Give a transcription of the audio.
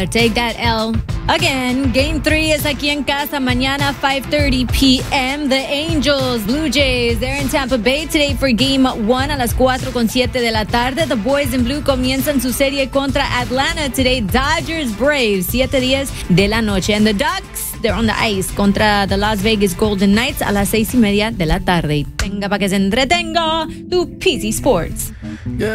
take that L. Again, Game 3 es aquí en casa mañana, 5:30 p.m. The Angels, Blue Jays, they're in Tampa Bay today for Game 1 a las 4:07 de la tarde. The Boys in Blue comienzan su serie contra Atlanta today. Dodgers, Braves, 7:10 de la noche. And the Ducks, they're on the ice contra the Las Vegas Golden Knights a las 6:30 de la tarde. Y tenga para que se entretenga tu PC Sports.